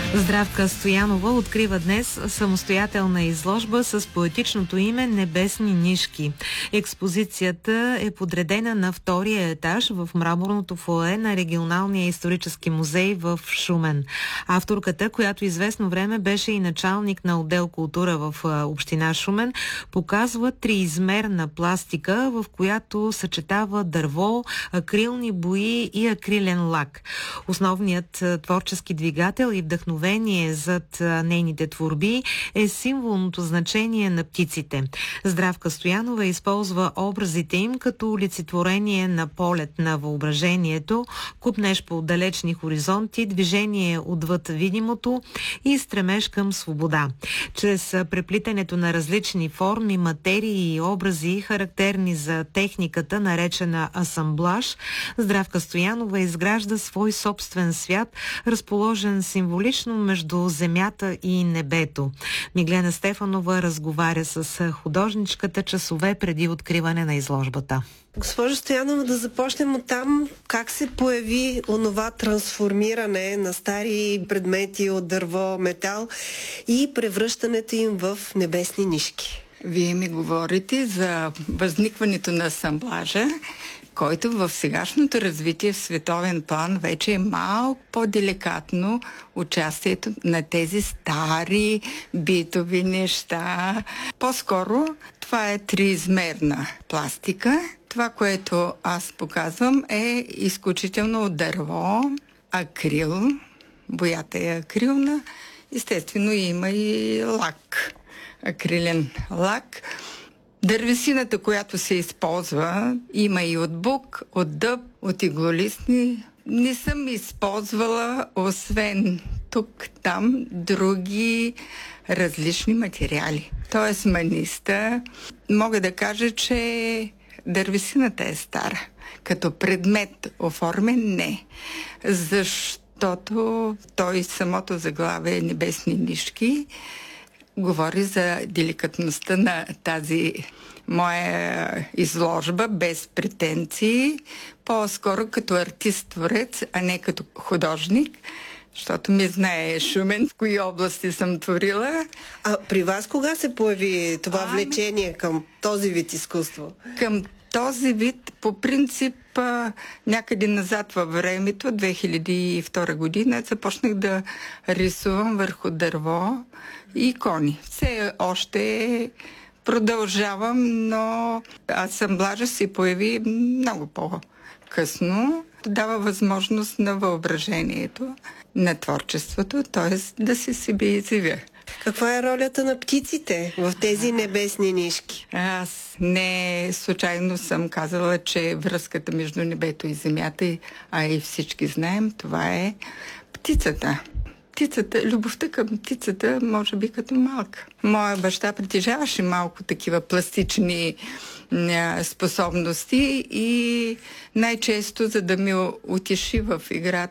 Здравка Стоянова открива днес самостоятелна изложба с поетичното име "Небесни нишки". Експозицията е подредена на втория етаж в мраморното фоае на Регионалния исторически музей в Шумен. Авторката, която известно време беше и началник на отдел култура в община Шумен, показва триизмерна пластика, в която съчетава дърво, акрилни бои и акрилен лак. Основният творчески двигател и вдъхновение зад нейните творби е символното значение на птиците. Здравка Стоянова използва образите им като олицетворение на полет на въображението, купнеж по далечни хоризонти, движение отвъд видимото и стремеж към свобода. Чрез преплитането на различни форми, материи и образи, характерни за техниката, наречена асамблаж, Здравка Стоянова изгражда свой собствен свят, разположен символично между земята и небето. Миглена Стефанова разговаря с художничката часове преди откриване на изложбата. Госпожо Стоянова, да започнем от там. Как се появи онова трансформиране на стари предмети от дърво, метал и превръщането им в небесни нишки? Вие ми говорите за възникването на асамблажа, който в сегашното развитие в световен план вече е малко по-деликатно участието на тези стари битови неща. По-скоро това е триизмерна пластика. Това, което аз показвам, е изключително от дърво, акрил, боята е акрилна, естествено има и лак, акрилен лак. Дървесината, която се използва, има и от бук, от дъб, от иглолистни. Не съм използвала, освен тук-там, други различни материали. Тоест маниста. Мога да кажа, че дървесината е стара. Като предмет оформен не. Защото той самото заглавие "Небесни нишки" говори за деликатността на тази моя изложба, без претенции, по-скоро като артист-творец, а не като художник, защото ми знае Шумен, в кои области съм творила. А при вас кога се появи това влечение към този вид изкуство? Към този вид, по принцип, някъде назад във времето, 2002 година, започнах да рисувам върху дърво и икони. Все още продължавам, но асамблажа се появи много по-късно. Дава възможност на въображението, на творчеството, т.е. да се себе изявя. Каква е ролята на птиците в тези небесни нишки? Аз не случайно съм казала, че връзката между небето и земята, а и всички знаем, това е птицата. Любовта към птицата, може би като малка. Моя баща притежаваше малко такива пластични способности и най-често, за да ме утеши в играта,